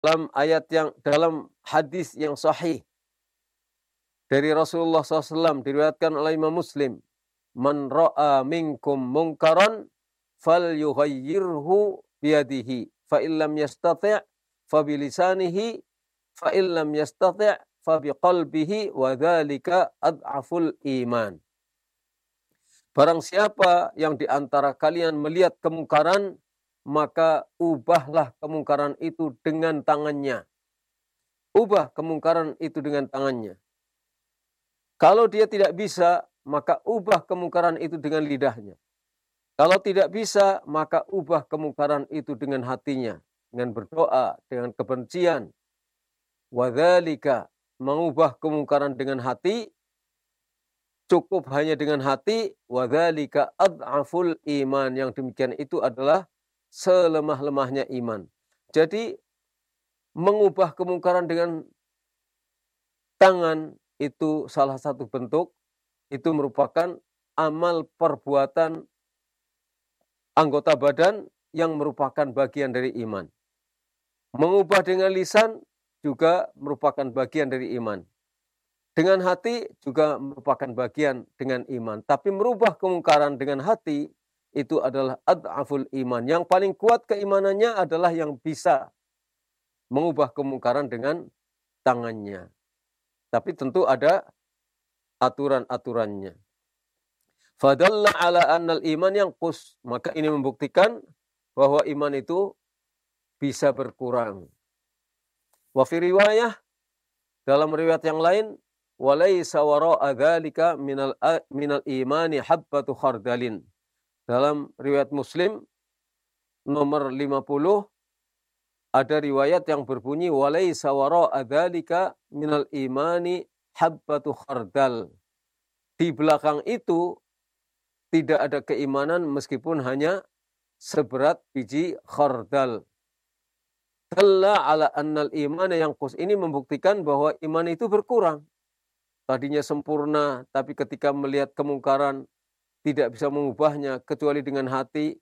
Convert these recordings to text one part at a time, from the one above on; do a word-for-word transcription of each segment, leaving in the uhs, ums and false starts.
dalam ayat yang dalam hadis yang sahih dari Rasulullah shallallahu alaihi wasallam diriwayatkan oleh Imam Muslim, "Man ra'a minkum munkaran falyughayyirhu biyadihi, fa illam yastati' fa bilisanihi, fa illam yastati' fa biqalbihi wa dzalika ad'aful iman." Barang siapa yang di antara kalian melihat kemungkaran, maka ubahlah kemungkaran itu dengan tangannya. Ubah kemungkaran itu dengan tangannya. Kalau dia tidak bisa, maka ubah kemungkaran itu dengan lidahnya. Kalau tidak bisa, maka ubah kemungkaran itu dengan hatinya, dengan berdoa, dengan kebencian. Wadzalika, mengubah kemungkaran dengan hati, cukup hanya dengan hati, wadzalika ad'aful iman. Yang demikian itu adalah selemah-lemahnya iman. Jadi mengubah kemungkaran dengan tangan itu salah satu bentuk, itu merupakan amal perbuatan anggota badan yang merupakan bagian dari iman. Mengubah dengan lisan juga merupakan bagian dari iman. Dengan hati juga merupakan bagian dengan iman. Tapi merubah kemungkaran dengan hati itu adalah ad'aful iman. Yang paling kuat keimanannya adalah yang bisa mengubah kemungkaran dengan tangannya. Tapi tentu ada aturan-aturannya. Fadalla ala annal iman yanqus. Maka ini membuktikan bahwa iman itu bisa berkurang. Wa fi riwayah, dalam riwayat yang lain, walaysa wara'a dzalika minal minal imani habbatu khardalin. Dalam riwayat Muslim nomor lima puluh ada riwayat yang berbunyi walaysa wara'a dzalika minal imani habbatu khardal. Di belakang itu tidak ada keimanan meskipun hanya seberat biji khardal. Dalla ala annal imana yanqus. Ini membuktikan bahwa iman itu berkurang. Tadinya sempurna, tapi ketika melihat kemungkaran tidak bisa mengubahnya kecuali dengan hati,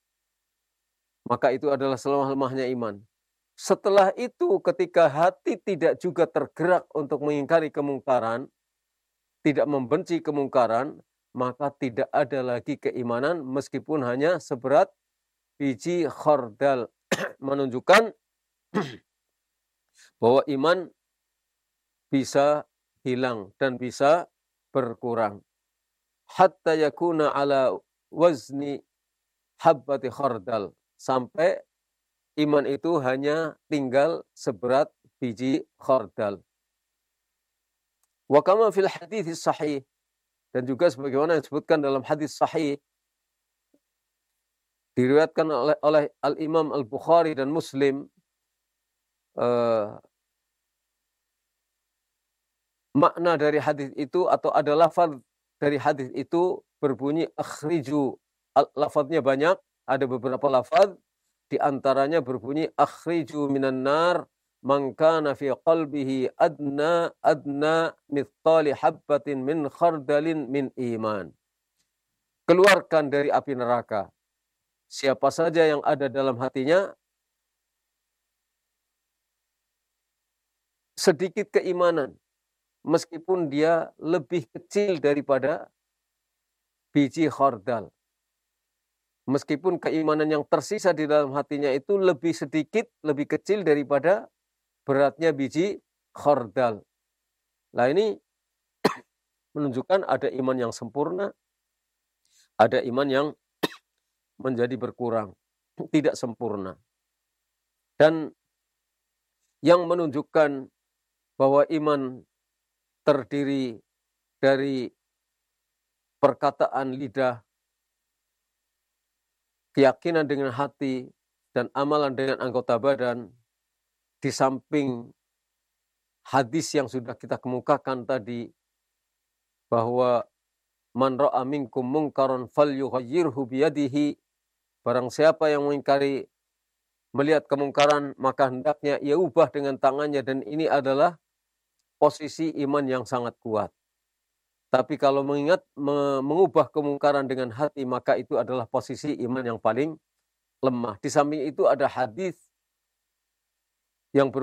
maka itu adalah selemah-lemahnya iman. Setelah itu ketika hati tidak juga tergerak untuk mengingkari kemungkaran, tidak membenci kemungkaran, maka tidak ada lagi keimanan meskipun hanya seberat biji khardal. Menunjukkan bahwa iman bisa hilang dan bisa berkurang. Hatta yakuna ala wazni habbati khardal. Sampai iman itu hanya tinggal seberat biji khardal. Wa kama fil hadits sahih. Dan juga sebagaimana disebutkan dalam hadis sahih, diriwayatkan oleh, oleh Al-Imam Al-Bukhari dan Muslim, uh, makna dari hadis itu atau ada lafaz dari hadis itu berbunyi akhriju. Lafaznya banyak, ada beberapa lafaz, di antaranya berbunyi akhriju minan nar man kana fi qalbihi adna adna mithqali habbatin min khardalin min iman. Keluarkan dari api neraka siapa saja yang ada dalam hatinya sedikit keimanan, meskipun dia lebih kecil daripada biji khardal. Meskipun keimanan yang tersisa di dalam hatinya itu lebih sedikit, lebih kecil daripada beratnya biji khardal. Nah ini menunjukkan ada iman yang sempurna, ada iman yang menjadi berkurang, tidak sempurna. Dan yang menunjukkan bahwa iman terdiri dari perkataan lidah, keyakinan dengan hati, dan amalan dengan anggota badan, di samping hadis yang sudah kita kemukakan tadi, bahwa man ra'a minkum munkaran falyughayyirhu biyadihi, barang siapa yang mengingkari melihat kemungkaran, maka hendaknya ia ubah dengan tangannya, dan ini adalah posisi iman yang sangat kuat. Tapi kalau mengingat mengubah kemungkaran dengan hati, maka itu adalah posisi iman yang paling lemah. Di samping itu ada hadis yang ber